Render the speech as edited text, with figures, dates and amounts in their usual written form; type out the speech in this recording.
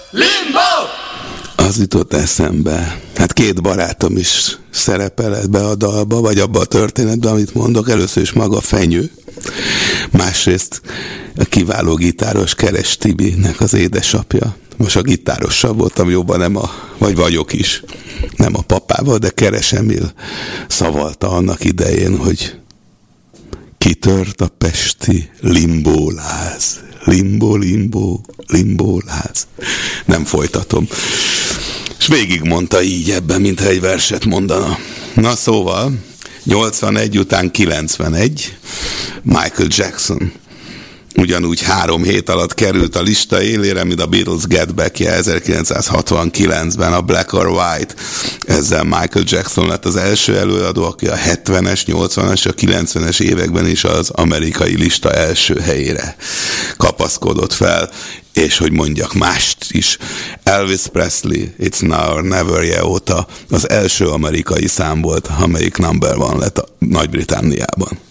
Limbo! Az jutott eszembe. Hát két barátom is szerepel ebbe a dalba, vagy abba a történetben, amit mondok. Először is maga Fenyő. Másrészt a kiváló gitáros Keres Tibinek az édesapja. Most a gitárossal voltam jóban, vagy vagyok is. Nem a papával, de Keres Emil szavalta annak idején, hogy kitört a pesti limbóláz. Limbóláz. Nem folytatom. És végigmondta így ebben, mintha egy verset mondana. Na szóval, 81 után 91, Michael Jackson ugyanúgy 3 hét alatt került a lista élére, mint a Beatles Get Back-je 1969-ben, a Black or White. Ezzel Michael Jackson lett az első előadó, aki a 70-es, 80-as, a 90-es években is az amerikai lista első helyére kapaszkodott fel, és hogy mondjak mást is, Elvis Presley, It's Now or Never óta az első amerikai szám volt, amelyik number one lett Nagy-Britanniában.